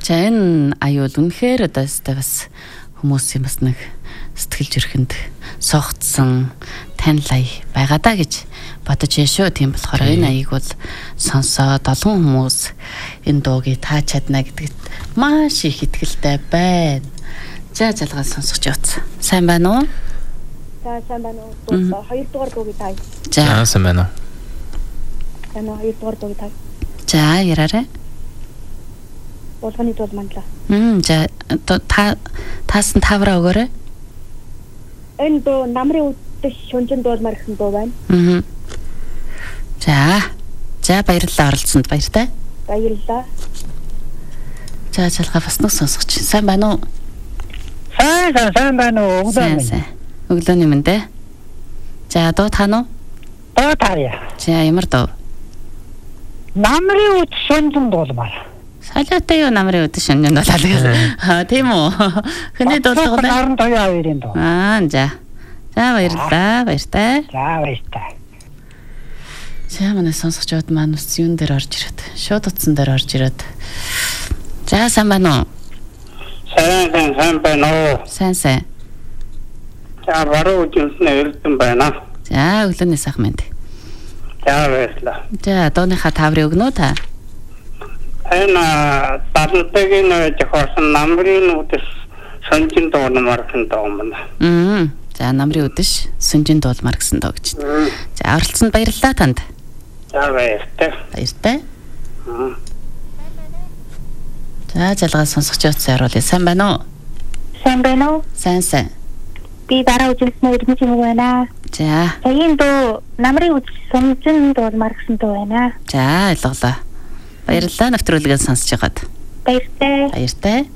За энэ аюул үнэхээр одоо бас хүмүүс юм бас нэг сэтгэл зүрхэнд согтсон танил ая байгаа даа гэж бодож яшөө. Тийм болохоор энэ аяг бол сонсоод олон хүмүүс энэ дуугийг тааж чадна гэдэгт маш их итгэлтэй байна. За залгаа сонсож явц. Сайн байна уу? За сайн байна уу? Хоёрдугаар дуугийг таа. За сайн байна уу? Сайн уу, хоёрдугаар дуугийг таа. За яраарай. Болгоны дуу мандлаа. За таасан тавраа өгөөрэй. Энэ дуу намрын үдэш шүнжин дуулмаар гэсэн дуу байна. За баярлалаа оролцсонд баяртай. Баярлалаа. За залгаа бас нэг сонсогч. Сайн байна уу? Сайн байна уу? Сайн. Өглөөний мэндэ. За дуу таана уу? Дуу таарья. За ямар дуу? Намрын үдэш шүнжин дуулмаар. Салаатай юу намрын үдэш шүнжин дуулаад гэсэн. Тийм үү? Хүний дуулдаг уу? Наран тоёо хоёрын дуу. За баярлалаа. Баяртай. За баяртай. За манай сонсогчдод маань ус юун дээр орж ирээд. Шууд утсан дээр орж ирээд. За сайн байна уу? Сайн байна уу? Сайн. За баруун үднэс эрдэн байна. За өглөөний сайхан мэнд. За баярлалаа. За дооныхаа таврыг өгнө үү та? Энэ талантгийн жохорсон намрын үдэс шүнжин дуулмаар гэсэн дуу байна. За намрын үдэш сүнжин дуулмаар гэсэн дуу гэж. За оролцсонд баярлалаа танд. За баяртай. Баяртай. За залгаа сонсогч явц харуулъя. Сайн байна уу? Сайн байна уу? Сайн. Би бараа үзүүлсэн өргөж юм байна. За. Энэ дуу намрын үдэш шүнжин дуулмаар гэсэн дуу байна. За ойлголоо. Баярлалаа нэвтрүүлгээ сонсож байгаад. Баяртай.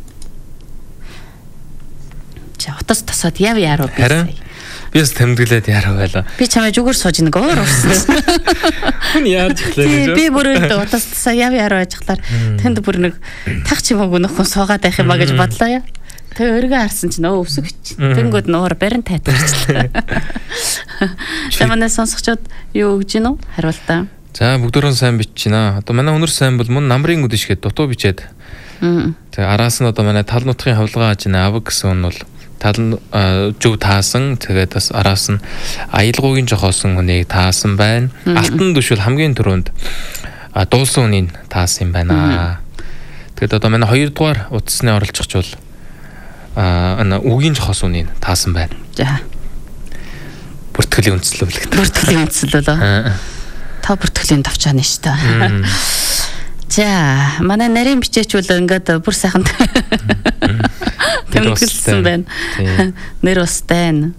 За утас тасаад яв яруу би. Харин би бас тэмдэглээд яруу байлаа. Би чамайг зүгээр сууж нэг өөр урсан. Хүн яарч эхлэв. Би бүр утас тасаа яв яруу ажихлаар тэнд бүр нэг тах чимээг нөхөн суугаад байх юм а гэж бодлоо яа. Тэгээ өргөө харсан чинь өвсөгч. Тэнгүүд нуур барин тайтарчлаа. Таманаас сонсогчдод юу өгж гинөө? Хариултаа. За бүгдөрөө сайн бичнэ. Одоо манай өнөр сайн бол мөн намрын үдэш гээд дутуу бичээд. Тэгээ араас нь одоо манай тал нутгийн хавлгаа аж нэ авг гэсэн нь бол тал зөв таасан. Тэгээд бас араас нь аялгуугийн жохоосон хүнийг таасан байна. Алтан түшүүл хамгийн түрүүнд дуулсан хүнийг таасан юм байна. Тэгээд одоо манай 2 дугаар утасны оролцогч бол үгийн жохоосон хүнийг таасан байна. За. Бүртгэлийн үндэслэл. Бүртгэлийн үндэслэл үү? Та бүртгэлийн давчааны шүү дээ. За, манай нарийн бичээч бол ингээд бүр сайхан тэмдэглэсэн байна. Нэр устай.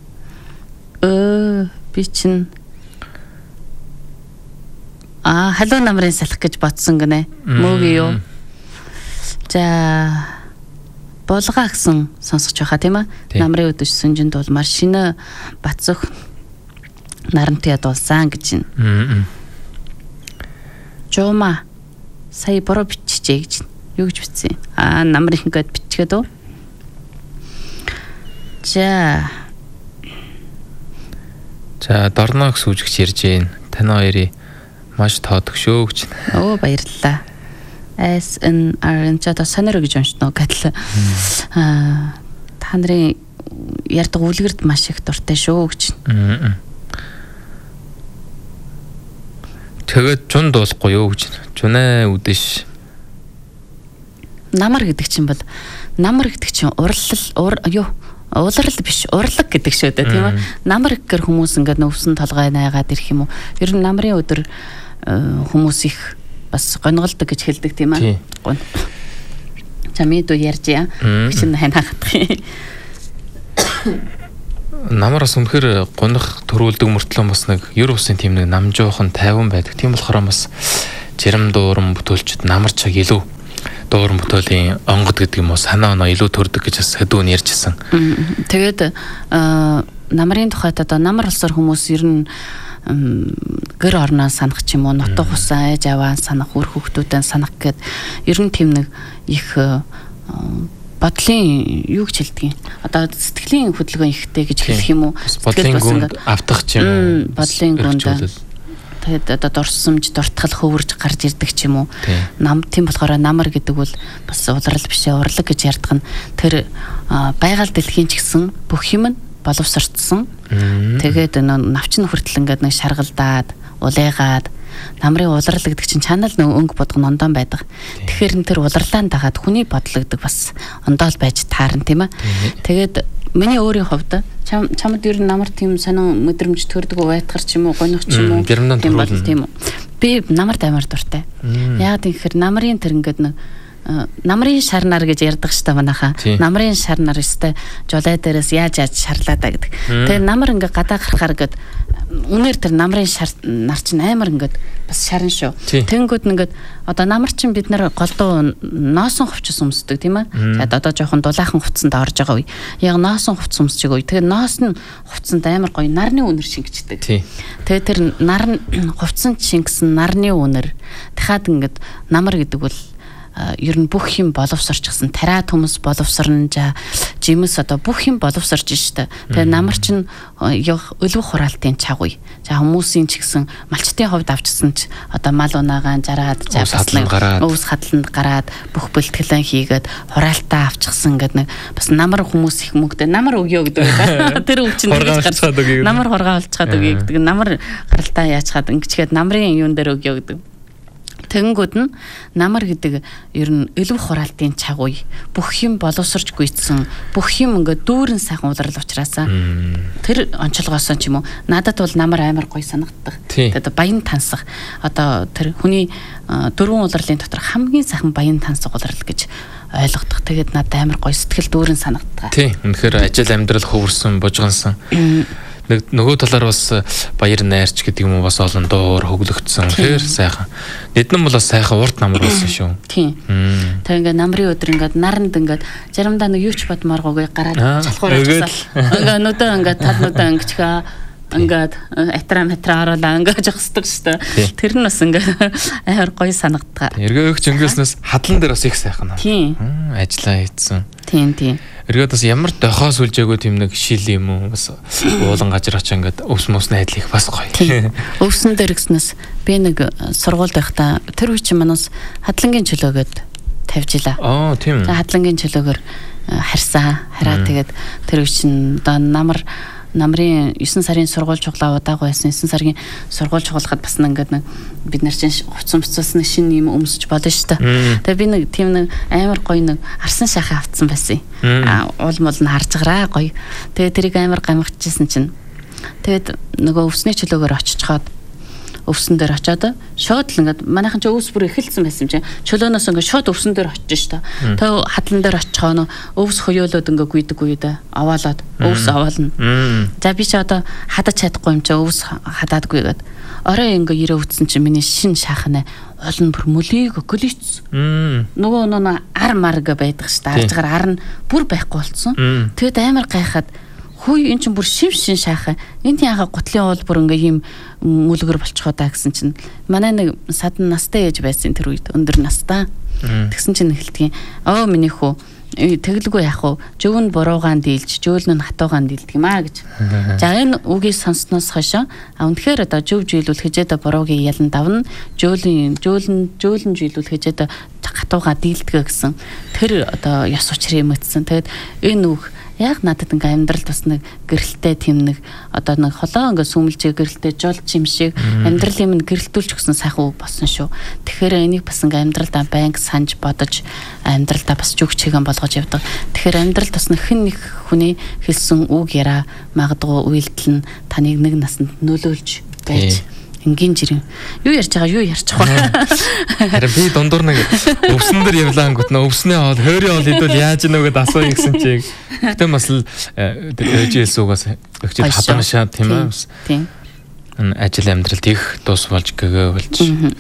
Би чинь халуун намрын салхи гэж бодсон гинэ. Мөөгийн юу? За, булгаа гэсэн сонсож байхаа тийм ээ. Намрын үдэш сүнжин дуулмаар шинэ Батцөх нарантыг дуулсан гэж байна. Жома сая бороо биччихээ гэж. Юу гэж бичсэн? Намрын гээд бичгээд үү? За дорноо гэсэн үгч ярьж гин. Тань хоёрыг маш тоодог шүү гэж. Баярлалаа. SNR ч одоо сонироо гэж уншноо гэдэл. Та нарын ярьдаг үлгэрд маш их дуртай шүү гэж. Тэгээд чун дуулахгүй юу гэж. Чунаа үдэш. Намар гэдэг чинь бол улрал биш, урлаг гэдэг шүү дээ тийм ээ. Намар гэхэр хүмүүс ингээд нөвсөн толгой найгаад ирэх юм уу? Ер нь намрын өдөр хүмүүс их бас гонголдог гэж хэлдэг тийм ээ. Чамид ярьж яа. Чинь ханахах юм. Намараас үнэхээр гунах төрүүлдэг мөртлөө бас нэг ер усын тийм нэг намжуухан тайван байдаг. Тийм болохоор бас жирам дуурам бүтээлчд намар чаг илүү дуурам бүтээлийн онгод гэдэг юм уу санаа оноо илүү төрдөг гэж бас хэдүүн ярьжсэн. Тэгээд намрын тухайд одоо намар улсаар хүмүүс ер нь гэр орноо санах ч юм уу, нутаг хусаа ээж аваа санах, үр хүүхдүүдэн санах гэд ер нь тийм нэг их бодлын юу гэж хэлдэг юм. Одоо сэтгэлийн хөдөлгөөн ихтэй гэж хэлэх юм уу? Бодлын гүнд автах ч юм уу? Бодлын гүнд. тэгээд одоо дурсамж, дуртгал хөвөрж гарч ирдэг ч юм уу. Нам тийм болохоор намар гэдэг бол бас удрал биш ээ, урлаг гэж ярьдаг нь тэр байгаль дэлхийн ч гэсэн бүх юм нь боловсрцсан. Тэгээд навчин хүртэл ингээд нэг шаргалдаад, улайгаад намрын улрал гэдэг чинь чанал нэг өнгө бодгон ондон байдаг. Тэгэхээр тэр улрлаан дагаад хүний бодлогдог бас ондоол байж таарна тийм ээ. Тэгээд миний өөрийн хувьд чамд ер нь намар тийм сонин мэдрэмж төрдөг байтгар ч юм уу, гонох ч юм уу тийм бол тийм үү. Би намарт амар дуртай. Яг тэгэхээр намрын тэр ингээд нэг намрын шарнаар гэж ярьдаг штэ манайха. Намрын шарнаар өстэй жолой дээрээс яаж шарлаа да гэдэг. Тэгээ намар ингээ гадаа гарахаар гээд үнээр тэр намрын шарнаар чинь амар ингээд бас шарн шүү. Тэнгүүд ингээд одоо намар чинь бид нар голдуу ноосон хувцас өмсдөг тийм ээ. Тэгээд одоо жоохон дулаахан хувцсанд орж байгаа үе. Яг ноосон хувцас өмсөж байгаа үе. Тэгээ ноосны хувцсанд амар гоё нарны үнэр шингэждэг. Тэгээ тэр нар хувцсанд шингэсэн нарны үнэр дахиад ингээд намар гэдэг бол ер нь бүх юм боловсрчсан тариа төмс боловсрно жимс одоо бүх юм боловсрж штэ. Тэгээ намар чинь өлөв хураалтын чагуй. За хүмүүсийн ч гэсэн малчтын хувьд авчсан ч одоо мал унаагаан жараад өвс хадланд гараад бүх бэлтгэлэн хийгээд хураалтаа авчихсан гэдэг нэг бас намар хүмүүс их мөгдөө намар өгөө гэдэг. Тэр үг чинь намар хургаа олцгаад өгөө гэдэг. Намар гаралтаа яачгаад ингэчгээд намрын юун дээр өгөө гэдэг. Тэнгүүд нь намар гэдэг ер нь өлөв хураалтын чагуй бүх юм боловсрч гүйцсэн бүх юм ингээд дүүрэн сайхан улрал учраас тэр онцлогоос ч юм уу надад бол намар амар гоё санагддаг. Тэгээд баян тансах одоо тэр хүний дөрвөн улрлын дотор хамгийн сайхан баян тансах улрал гэж ойлгодог. Тэгээд надад амар гоё сэтгэл дүүрэн санагддаг. Тийм. Үнэхээр ажил амьдрал хөвөрсөн бужгансан. Нөгөө талаар бас баяр найрч гэдэг юм уу бас олон дуур хөглөгдсөн. Тэгэхээр сайхан. Эднэн бол бас сайхан урт намар байсан шүү. Тийм. Тэгээ ингээ намрын өдөр ингээ наранд ингээ заримдаа нэг юу ч бодмооргоогүй гараад чалхуур ажилласаа. Ингээ өнөдөө ингээ талнуудаа ингэчгээ ингээд атра оруулаа ингээд жогсдог шүү дээ. Тэр нь бас ингээд амар гоё санагддаг. Эргээ өгч өнгөөснөөс хадлан дээр бас их сайхан. Тийм. Ажиллаа хийцэн. Тийм. Эргээд бас ямар дохоос үлжээгөө тийм нэг шил юм уу бас уулан гажир очоо ингээд өвс мөсний айдлыг бас гоё. Өвсөн дээр гиснээс би нэг сургуульд байхдаа тэр үе чинь манаас хадлангийн чөлөөгөөд тавьжилаа. Аа тийм. Хадлангийн чөлөөгөр хараад тэгээд тэр үе чинь одоо намрын 9 сарын сургууль чуглаа удаагүй байсан. 9 сарын сургууль чуглахад бас ингээд нэг бид нар чинь хувцсамцаас нэг шинэ юм өмсөж болно шүү дээ. Тэгээ би нэг тийм нэг амар гоё нэг арсан шахаа авцсан байсан. Уул мул нь харж гараа гоё. Тэгээ тэрийг амар гамгичсэн чинь тэгээд нөгөө өвсний чөлөөгөр очичоод өвсөн дээр очиод шууд л ингээд манайхан ч өвс бүр эхэлсэн байсан юм чинь чөлөөнөөс ингээд шууд өвсөн дээр очиж шүү дээ. Тэгээ хадлан дээр очихоо өвс хоёулоод ингээд гүйдэг үедээ аваалаад өвс аваална. За би ч одоо хадаж чадахгүй юм чи өвс хадаадгүй гээд орой ингээд ирээ үтсэн чинь миний шин шахна олон бүр мөлийг глич. Нөгөө ар марга байдаг шүү дээ. Аржгаар ар нь бүр байхгүй болцсон. Тэгээд амар гайхаад хүй эн чинь бүр шив шин шахаа. Энд яага гутлын уул бүр ингээ юм мүлгэр болчихоо даа гэсэн чинь манай нэг садан настай ээж байсан тэр үед өндөр настай. Тэгсэн чинь эхэлтгийн оо миний хүү тэглгүй яах вэ? Жөвн буруугаан дийлж, жөөлн нь хатуугаан дийлдэг юм аа гэж. За энэ үгийг сонссноос хойш үнэхээр одоо жөв жилүүл хижээд буруугийн ялан давна, жөөлн жилүүл хижээд хатуугаа дийлдэг гэсэн тэр одоо ёс учрыг мэдсэн. Тэгээд энэ үг яг надад ингээ амьдралд бас нэг гэрэлтэй тийм нэг одоо нэг холоо ингээ сүмэлжээ гэрэлтэй жолч юм шиг амьдрал юм гэрэлтүүлж өгсөн сайхан үг болсон шүү. Тэгэхээр энийг бас ингээ амьдралдаа байнга санаж бодож амьдралдаа бас зүг чигэн болгож явдаг. Тэгэхээр амьдралд бас хэн нэг хүний хэлсэн үг яраа магадгүй үйлдэл нь таныг нэг насанд нөлөөлж байж ингийн жирийн юу ярьж байгаа. Харин би дундуур нэг өвсөн дээр явлаа ангууд нөө өвснээ хоол хойрын хоол идвэл яаж ийнө гэдээ асууя гэсэн чиг. Гэтэ бас л өөжээс угаас өгчөд хадамшаа тийм ээ. Тийм. Ажил амьдралд их дус болж гэгөө болж.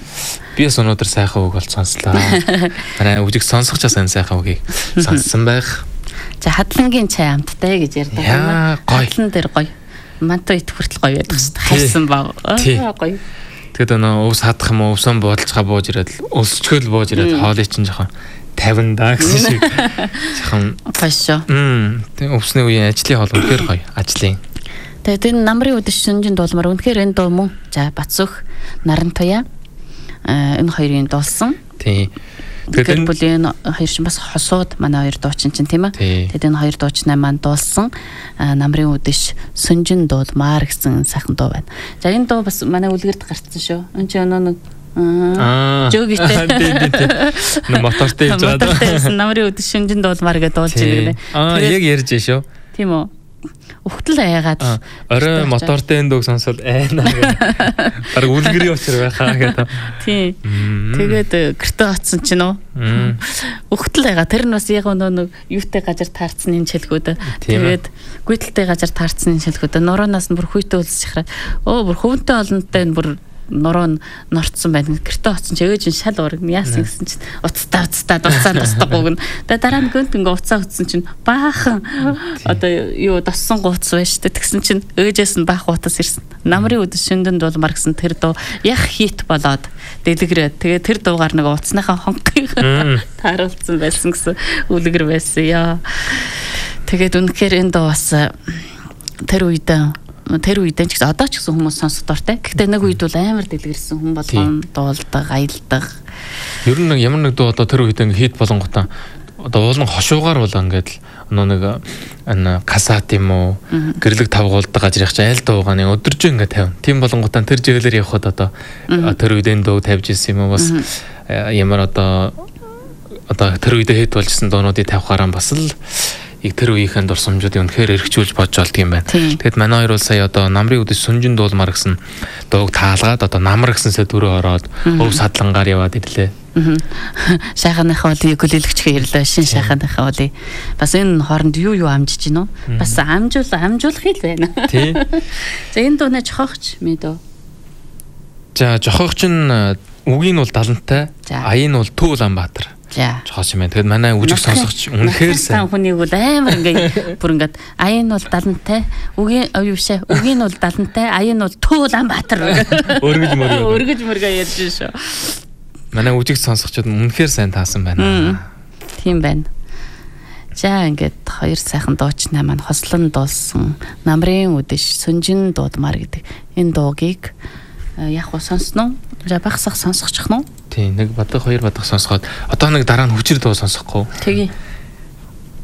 Би бас өнөөдөр сайхан үг бол сонслоо. Манай үжиг сонсох чаас энэ сайхан үгийг сонссон байх. За хадлангийн чай амттай гэж ярьдаг юм. Хадлан дээр гоё. Мантай ит хүртэл гоё байдаг шүү дээ. Хайсан баг. Гоё. Тэгээд өвс хадах юм уу, өвсөн буудалцгаа бууж ирээд өлсчгөл бууж ирээд хоолой чинь жоохон 50 даа гэсэн шиг. Жоохон гоё шүү. Тэгээ өвсний үеийн ажлын хоол үнэхээр гоё. Ажлын. Тэгээд энэ намрын үдэш сүнжин дуулмаар үнэхээр энэ дуу мөн. За Батсөх Наран туяа энэ хоёрын дуулсан. Тийм. Тэгэхээр бүлийн хоёр чинь бас хосууд манай хоёр дуучин чинь тийм ээ. Тэгээд энэ хоёр дуучнаа маань дуулсан намрын үдэш сүнжин дуулмаар гэсэн сайхан дуу байна. За энэ дуу бас манай үлгэрд гарцсан шүү. Энэ чинь нэг жогтэй мотортой хийж байгаа. Мотортой намрын үдэш сүнжин дуулмаар гэдэг дуулж байгаа гэдэг. Яг ярьж шүү. Тийм үү. Ухтал аягаад орой мотортой дөг сонсоод айна гэдэг. Бараг үлгэрийн учир байхаа гэдэг. Тийм. Тэгээд гэртээ очсон чинь үү. Ухтал аяга тэр нь бас яг нэг юутай газар таарцсан энэ шилгүүд. Тэгээд гүйдэлтэй газар таарцсан энэ шилгүүд. Нуруунаас нь бүр хүйтэ үлсэж хараад бүр хөвөнтэй олонтой энэ бүр нуруу норцсон байна. Гэртээ очсон чи ээж нь шал ураг яасан гэсэн чинь уцтаа дуцаад устгаггүй. Тэгээд дараа нь гэнт ингээ уцаа утсан чинь баахан одоо юу доссон гууц байж тээ. Тэгсэн чинь ээжээс нь баах утас ирсэн. Намрын үдэш шүндэн дуулмар гэсэн тэр дуу яг хит болоод дэлгэрээ. Тэгээд тэр дуугаар нэг уцсныхаа хонхыг тааруулсан байсан гэсэн үлгэр байсан яа. Тэгээд үнэхээр энэ дуу бас тэр үедээ ч гэсэн одоо ч гэсэн хүмүүс сонсох дуртай. Гэхдээ нэг үед бол амар дэлгэрсэн хүн болгон дуулдаг, аялдаг. Ер нь ямар нэг дуу одоо тэр үед ингээ хит болонготой одоо уулын хошуугаар бол ингээд нэг касат юм уу гэрлэг тавгуулдаг газар явах айл дуугаа нэг өдөржөө ингээ тавина. Тим болонготой тэр жиглэр явхад одоо тэр үед энэ дуу тавьж ирсэн юм уу бас ямар одоо тэр үедээ хит болжсэн дуунуудыг тавихаараа бас л яг тэр үеийнхэн дурсамжуудыг үнэхээр эргчүүлж бодж олдго юм байна. Тэгэд манай хоёр бол сая одоо намрын үдэш сүнжин дуулмар гэсэн дууг таалгаад одоо намар гэсэн сэдврөө ороод өв садлангаар яваад ирлээ. Шаханыхаа улыг хүлээлгчгээ ирлээ. Шин шаханыхаа улыг. Бас энэ хооронд юу амжиж гинөө? Бас амжуулах хэл байна. Тий. За энэ дууны жохогч мэдөө. За жохогч нь үгийн бол Далантай, аян нь бол Төв Улаанбаатар. Жохооч юм байна. Тэгэд манай үжиг сонсогч үнэхээр сайн. Хүнийг бол амар бүр ингээд аян нь бол Далантай, үгийн нь бол Далантай, аян нь бол Төв Улаанбаатар. Өргөж мөргөө ярьж шүү. Манай үжиг сонсогчид үнэхээр сайн таасан байна. Тийм байна. За ингээд хоёр сайхан дуучнаа маань хослон дуулсан намрын үдэш сүнжин дуудмаар гэдэг энэ дуугийг яг сонсноо. За багсах сонсохчих нь уу? Тийм нэг бадах хоёр бадах сонсоход одоо нэг дараа нь хүчээр дуу сонсохгүй. Тэгээ.